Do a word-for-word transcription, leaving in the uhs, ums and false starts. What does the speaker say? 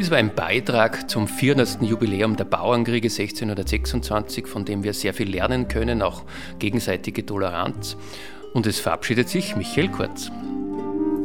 Dies war ein Beitrag zum vierhundertsten Jubiläum der Bauernkriege sechzehnhundertsechsundzwanzig, von dem wir sehr viel lernen können, auch gegenseitige Toleranz. Und es verabschiedet sich Michael Kurz.